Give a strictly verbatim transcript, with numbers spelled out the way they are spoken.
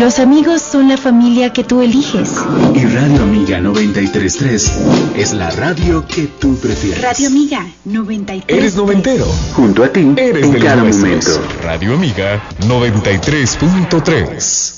Los amigos son la familia que tú eliges. Y Radio Amiga noventa y tres punto tres es la radio que tú prefieres. Radio Amiga noventa y tres. Eres noventero. Junto a ti, Eres en de cada los momento. nuestros. Radio Amiga noventa y tres punto tres.